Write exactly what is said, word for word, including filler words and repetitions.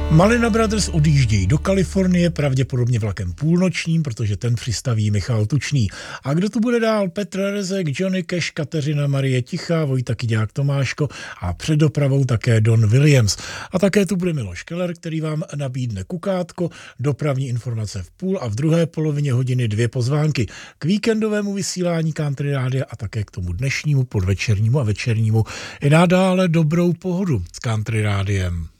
Malina Brothers odjíždějí do Kalifornie, pravděpodobně vlakem půlnočním, protože ten přistaví Michal Tučný. A kdo tu bude dál? Petr Rezek, Johnny Cash, Kateřina Marie Tichá, Vojta Kyďák Tomáško a před dopravou také Don Williams. A také tu bude Miloš Keller, který vám nabídne kukátko, dopravní informace v půl a v druhé polovině hodiny dvě pozvánky k víkendovému vysílání Country Rádia a také k tomu dnešnímu podvečernímu a večernímu i nadále dobrou pohodu s Country Rádiem.